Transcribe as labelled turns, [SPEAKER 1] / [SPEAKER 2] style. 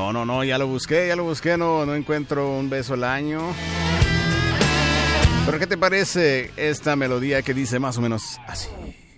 [SPEAKER 1] No, ya lo busqué, no encuentro un beso al año. Pero ¿qué te parece esta melodía que dice más o menos así?